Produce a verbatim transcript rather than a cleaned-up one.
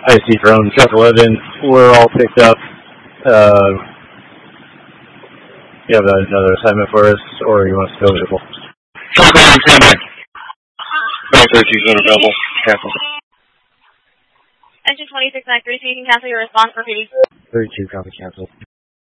I see drone truck eleven. We're all picked up. Uh, you have another assignment for us, or you want us to go visible? Truck eleven, standby. Bell thirteen, zone available. Cancel. Engine twenty-six nine three, so you can cancel your response for P D. thirty-two, copy, cancel.